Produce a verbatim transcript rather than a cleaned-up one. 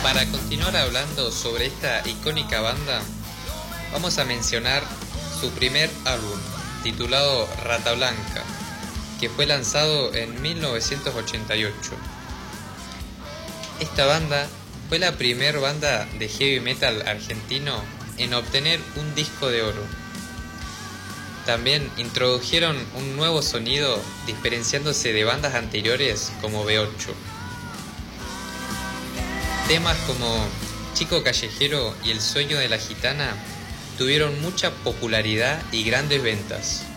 Para continuar hablando sobre esta icónica banda, vamos a mencionar su primer álbum, titulado Rata Blanca, que fue lanzado en mil novecientos ochenta y ocho. Esta banda fue la primer banda de heavy metal argentino en obtener un disco de oro. También introdujeron un nuevo sonido diferenciándose de bandas anteriores como B ocho. Temas como Chico Callejero y El sueño de la gitana tuvieron mucha popularidad y grandes ventas.